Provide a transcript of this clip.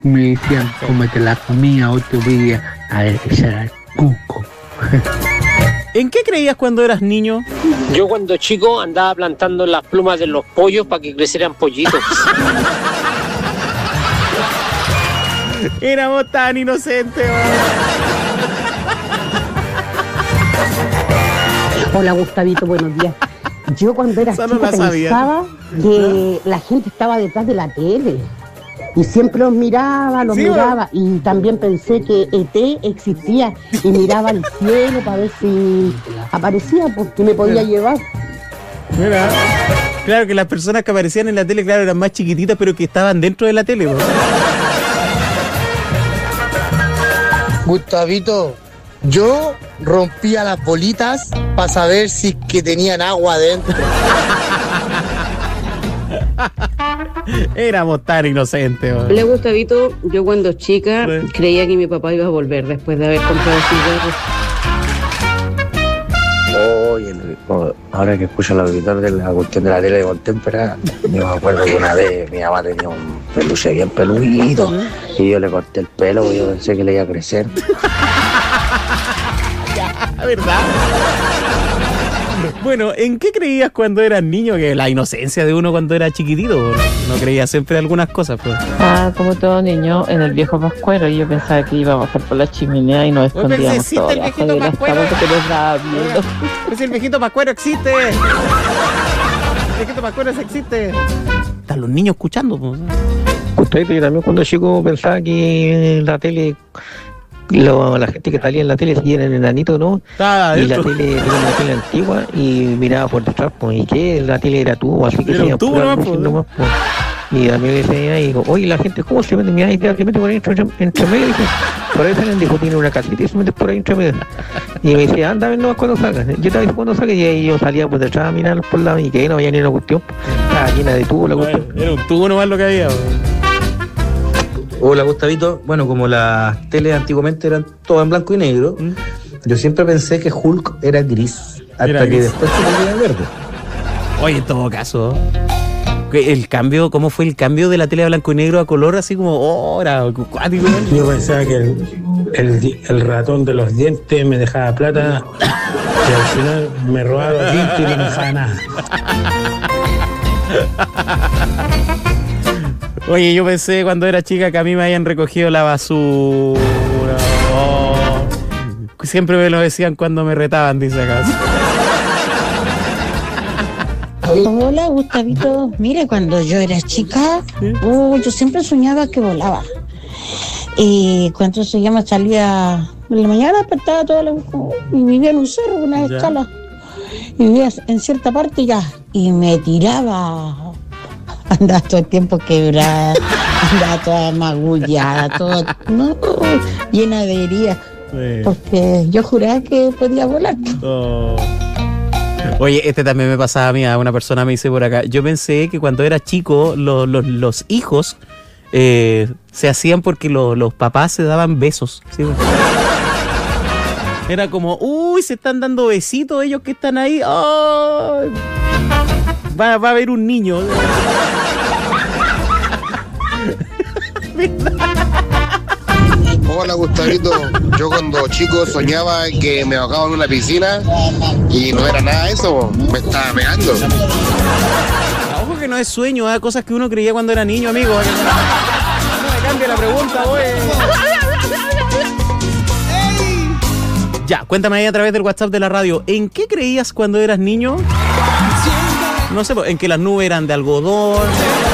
Me decían, como te la comía 8 días, a ver, ese era el cuco. ¿En qué creías cuando eras niño? Yo cuando chico andaba plantando las plumas de los pollos para que crecieran pollitos. Éramos tan inocentes, Hola Gustavito, buenos días. Yo cuando era Esa chica no la sabía. pensaba que la gente estaba detrás de la tele. Y siempre los miraba, Sí, y también pensé que ET existía y miraba al cielo para ver si aparecía, porque me podía llevar. Mira. Claro que las personas que aparecían en la tele, claro, eran más chiquititas, pero que estaban dentro de la tele, po. Gustavito, yo rompía las bolitas para saber si es que tenían agua adentro. Éramos tan inocentes, po. Hola Gustavito, yo cuando chica Sí. creía que mi papá iba a volver después de haber comprado cigarros. Oye, ahora que escucho el auditor de la cuestión de la tele de Contémpera, yo me acuerdo que una vez mi mamá tenía un peluche bien peludito y yo le corté el pelo porque yo pensé que le iba a crecer. ¿Verdad? Bueno, ¿en qué creías cuando eras niño? Que la inocencia de uno cuando era chiquitito, no creía siempre algunas cosas, pues. Como todo niño, en el viejo Pascuero, yo pensaba que iba a bajar por la chimenea y nos Oye, pero si escondíamos existe todos el debajo viejito de las Pascuero. camas porque nos daba miedo. Pues si el viejito Pascuero existe. El viejito Pascuero sí existe. Están los niños escuchando, pues. Gustavito, yo también cuando chico pensaba que la tele, la gente que salía en la tele si eran enanitos, ¿no? Estaba Y la adentro. tele era una tele antigua y miraba por detrás, pues, ¿y qué? La tele era tubo, así que Era un tenía tubo puras nomás, luces pues. nomás, pues. Y a mí me decía, y digo, oye, la gente, ¿cómo se mete? Mira, se mete por ahí entre medio, dijo, por ahí salen, dijo, tiene una casita y se mete por ahí entre medio. Y me decía, anda a ver nomás cuando salgas. Yo te aviso cuando salgas y ahí yo salía por detrás a mirar por lado y que no había ni una cuestión. Estaba llena de tubo la cuestión. Era un tubo nomás lo que había, pues. Hola Gustavito, bueno, como las teles antiguamente eran todas en blanco y negro, yo siempre pensé que Hulk era gris, hasta Era que gris. después se volvió verde. Oye, en todo caso, el cambio, ¿cómo fue el cambio de la tele de blanco y negro a color? Así como, oh, era cuático. Yo pensaba que el ratón de los dientes me dejaba plata y al final me robaba los dientes y no me dejaba nada. Oye, yo pensé cuando era chica que a mí me habían recogido la basura. Oh. Siempre me lo decían cuando me retaban, dice acá. Hola Gustavito, mire, cuando yo era chica, yo siempre soñaba que volaba. Y cuando salía en la mañana, despertaba y vivía en un cerro, una Ya. escala. Y vivía en cierta parte ya, y me tiraba. Andaba todo el tiempo quebrada, andaba toda magullada, llena de heridas, porque yo juraba que podía volar. Oh. Oye, este también me pasaba a mí, a una persona me dice por acá. Yo pensé que cuando era chico los hijos se hacían porque los papás se daban besos. ¿Sí? Era como, uy, se están dando besitos ellos que están ahí. Oh, va a haber un niño. Hola Gustavito, yo cuando chico soñaba que me ahogaba en una piscina y no era nada eso, me estaba meando. Ojo que no es sueño, cosas que uno creía cuando era niño, amigo. No me cambie la pregunta, güey. Ya, cuéntame ahí a través del WhatsApp de la radio, ¿en qué creías cuando eras niño? No sé, en que las nubes eran de algodón.